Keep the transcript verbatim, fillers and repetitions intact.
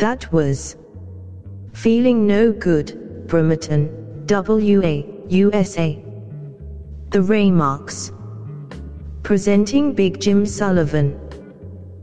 That was Feeling No Good, Bremerton, W A, U S A. The Raymarks. Presenting Big Jim Sullivan.